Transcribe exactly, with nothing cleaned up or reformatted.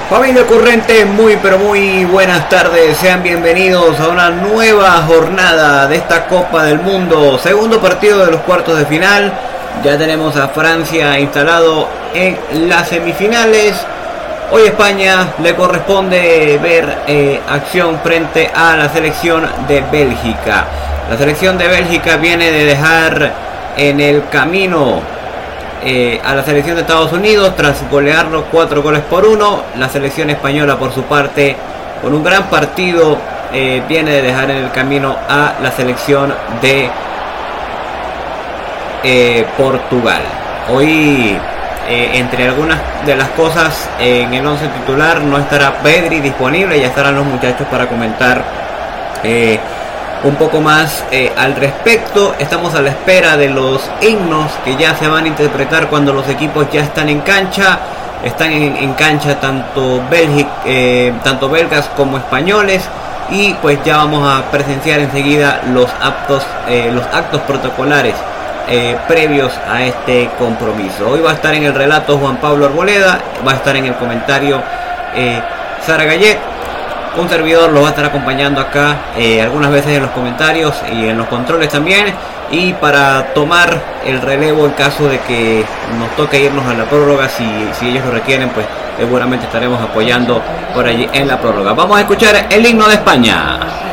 Familia Ocurrente, muy pero muy buenas tardes, sean bienvenidos a una nueva jornada de esta Copa del Mundo, segundo partido de los cuartos de final. Ya tenemos a Francia instalado en las semifinales. Hoy España le corresponde ver eh, acción frente a la selección de Bélgica. La selección de Bélgica viene de dejar en el camino Eh, a la selección de Estados Unidos tras golearlo cuatro goles por uno. La selección española, por su parte, con un gran partido, eh, viene de dejar en el camino a la selección de eh, Portugal. Hoy, eh, entre algunas de las cosas, en el once titular no estará Pedri disponible. Ya estarán los muchachos para comentar eh, un poco más eh, al respecto. Estamos a la espera de los himnos que ya se van a interpretar cuando los equipos ya están en cancha. Están en, en cancha tanto, Bélgica, eh, tanto belgas como españoles. Y pues ya vamos a presenciar enseguida los actos, eh, los actos protocolares eh, previos a este compromiso. Hoy va a estar en el relato Juan Pablo Arboleda, va a estar en el comentario eh, Sara Gallet. Un servidor lo va a estar acompañando acá eh, algunas veces en los comentarios y en los controles también. Y para tomar el relevo en caso de que nos toque irnos a la prórroga, si, si ellos lo requieren, pues seguramente estaremos apoyando por allí en la prórroga. Vamos a escuchar el himno de España.